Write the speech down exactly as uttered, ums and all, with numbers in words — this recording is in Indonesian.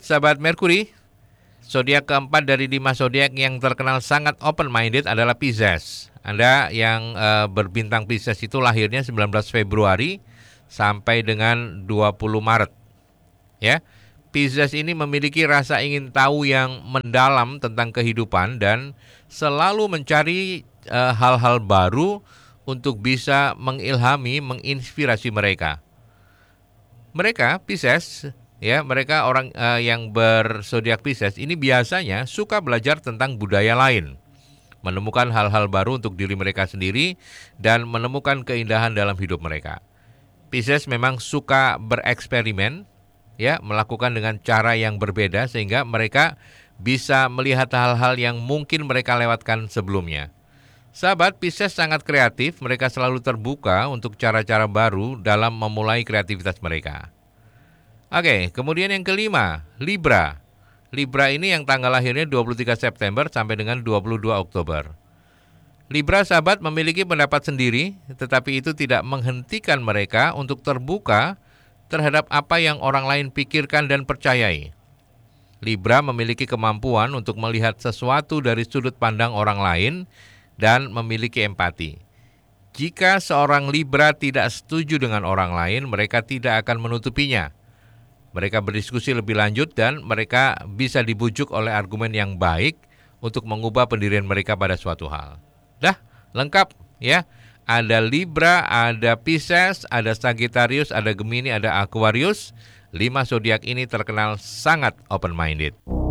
sahabat Merkuri, zodiak keempat dari lima zodiak yang terkenal sangat open-minded adalah Pisces. Anda yang uh, berbintang Pisces itu lahirnya sembilan belas Februari sampai dengan dua puluh Maret. Ya, Pisces ini memiliki rasa ingin tahu yang mendalam tentang kehidupan dan selalu mencari uh, hal-hal baru untuk bisa mengilhami, menginspirasi mereka. Mereka Pisces, ya, mereka orang uh, yang berzodiak Pisces ini biasanya suka belajar tentang budaya lain, menemukan hal-hal baru untuk diri mereka sendiri dan menemukan keindahan dalam hidup mereka. Pisces memang suka bereksperimen, ya, melakukan dengan cara yang berbeda sehingga mereka bisa melihat hal-hal yang mungkin mereka lewatkan sebelumnya. Sahabat, Pisces sangat kreatif, mereka selalu terbuka untuk cara-cara baru dalam memulai kreativitas mereka. Oke, kemudian yang kelima, Libra. Libra ini yang tanggal lahirnya dua puluh tiga September sampai dengan dua puluh dua Oktober. Libra, sahabat, memiliki pendapat sendiri, tetapi itu tidak menghentikan mereka untuk terbuka terhadap apa yang orang lain pikirkan dan percayai. Libra memiliki kemampuan untuk melihat sesuatu dari sudut pandang orang lain dan memiliki empati. Jika seorang Libra tidak setuju dengan orang lain, mereka tidak akan menutupinya. Mereka berdiskusi lebih lanjut dan mereka bisa dibujuk oleh argumen yang baik untuk mengubah pendirian mereka pada suatu hal. Dah, lengkap ya. Ada Libra, ada Pisces, ada Sagittarius, ada Gemini, ada Aquarius. Lima zodiak ini terkenal sangat open-minded.